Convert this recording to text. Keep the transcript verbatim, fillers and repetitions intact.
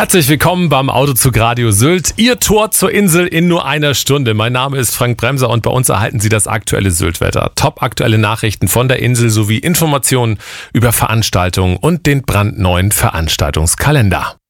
Herzlich willkommen beim Autozug Radio Sylt. Ihr Tor zur Insel in nur einer Stunde. Mein Name ist Frank Bremser und bei uns erhalten Sie das aktuelle Sylt-Wetter. Top aktuelle Nachrichten von der Insel sowie Informationen über Veranstaltungen und den brandneuen Veranstaltungskalender.